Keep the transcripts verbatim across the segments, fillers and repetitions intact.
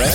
F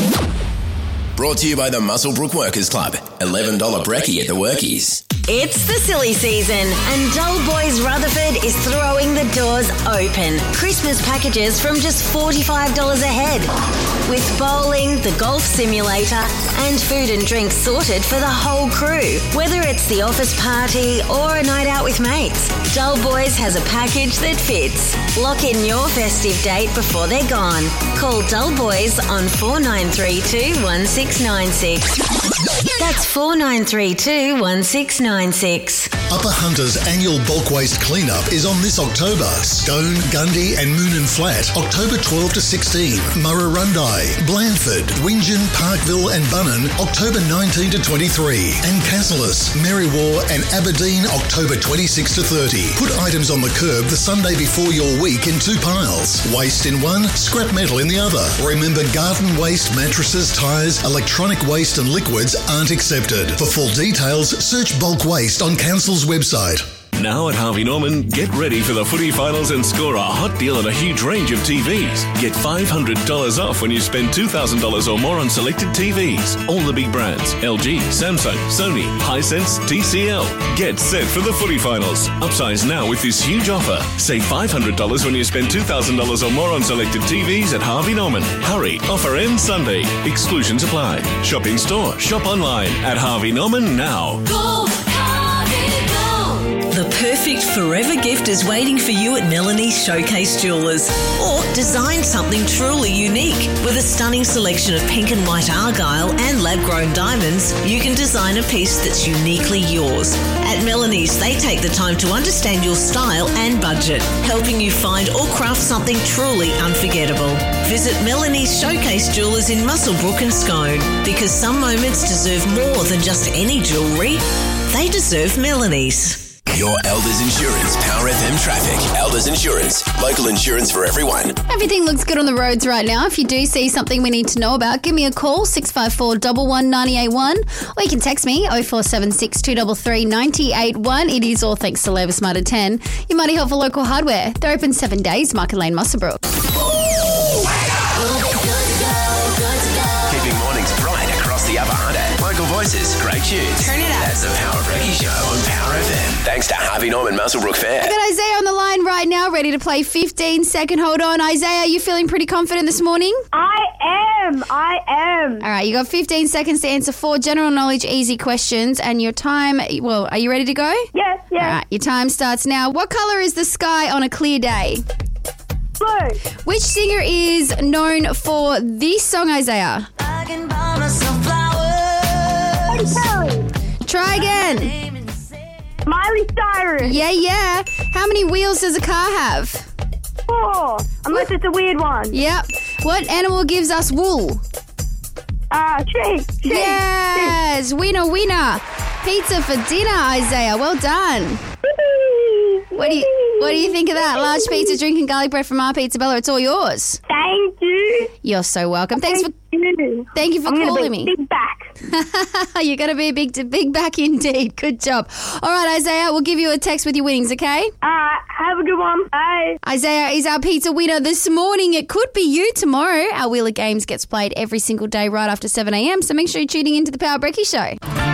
M. Brought to you by the Muswellbrook Workers Club. eleven dollars brekkie at the Workies. It's the silly season and Dull Boys Rutherford is throwing the doors open. Christmas packages from just forty-five dollars a head. With bowling, the golf simulator and food and drinks sorted for the whole crew. Whether it's the office party or a night out with mates, Dull Boys has a package that fits. Lock in your festive date before they're gone. Call Dull Boys on four nine three two, one six nine six. That's four nine three two, one six nine six. Upper Hunter's annual bulk waste cleanup is on this October. Scone, Gundy and Moonan Flat, October twelfth to sixteenth. Murrurundi, Blandford, Wingen, Parkville and Bunnan, October nineteenth to twenty-three. And Cassilis, Merriwar and Aberdeen, October twenty-sixth to thirty. Put items on the curb the Sunday before your week in two piles. Waste in one, scrap metal in the other. Remember, garden waste, mattresses, tyres, electronic waste and liquids aren't accepted. For full details, search bulk waste on Council's website. Now at Harvey Norman, get ready for the footy finals and score a hot deal on a huge range of T Vs. Get five hundred dollars off when you spend two thousand dollars or more on selected T Vs. All the big brands, L G, Samsung, Sony, Hisense, T C L. Get set for the footy finals. Upsize now with this huge offer. Save five hundred dollars when you spend two thousand dollars or more on selected T Vs at Harvey Norman. Hurry, offer ends Sunday. Exclusions apply. Shop in store, shop online at Harvey Norman now. Go, Harvey, go! The perfect forever gift is waiting for you at Melanie's Showcase Jewellers. Or design something truly unique. With a stunning selection of pink and white argyle and lab-grown diamonds, you can design a piece that's uniquely yours. At Melanie's, they take the time to understand your style and budget, helping you find or craft something truly unforgettable. Visit Melanie's Showcase Jewellers in Muswellbrook and Scone, because some moments deserve more than just any jewellery. They deserve Melanie's. Your Elders Insurance Power F M traffic. Elders Insurance, local insurance for everyone. Everything looks good on the roads right now. If you do see something we need to know about, give me a call, six five four, one one nine eight one, or you can text me, oh four seven six, two three three, nine eight one. It is all thanks to Labour Smarter ten, your mighty helpful local hardware. They're open seven days, Market Lane, Muswellbrook. Keeping mornings bright across the Upper Hunter. Local voices, great tunes. Turn it up. That's the Power Brekkie Show on Power F M. Thanks to Harvey Norman Muswellbrook Fair. I got Isaiah on the line right now, ready to play fifteen second hold on. Isaiah, are you feeling pretty confident this morning? I am. I am. All right, you got fifteen seconds to answer four general knowledge easy questions, and your time, well, are you ready to go? Yes, yes. All right, your time starts now. What colour is the sky on a clear day? Blue. Which singer is known for this song, Isaiah? I can buy myself flowers. Kelly. Try again. Miley Cyrus. Yeah, yeah. How many wheels does a car have? Four. Unless it's a weird one. Yep. What animal gives us wool? Uh, sheep. Sheep. Yes. Winner, winner. Pizza for dinner, Isaiah. Well done. What do you What do you think of that? Large pizza, drinking garlic bread from our Pizza Bella. It's all yours. Thank you. You're so welcome. Thanks Thank for you. Thank you for I'm calling gonna be me. Big back. You're going to be a big big back indeed. Good job. All right, Isaiah, we'll give you a text with your winnings, okay? Alright, have a good one. Bye. Isaiah is our pizza winner this morning. It could be you tomorrow. Our Wheel of Games gets played every single day right after seven a.m, so make sure you're tuning into the Power Brekkie Show.